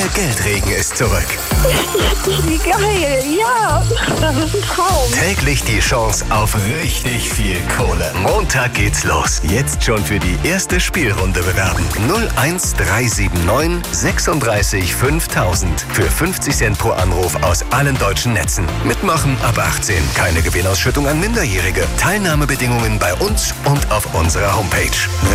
Der Geldregen ist zurück. Wie geil, ja. Das ist ein Traum. Täglich die Chance auf richtig viel Kohle. Montag geht's los. Jetzt schon für die erste Spielrunde bewerben. 01379 36 5000. Für 50 Cent pro Anruf aus allen deutschen Netzen. Mitmachen ab 18. Keine Gewinnausschüttung an Minderjährige. Teilnahmebedingungen bei uns und auf unserer Homepage.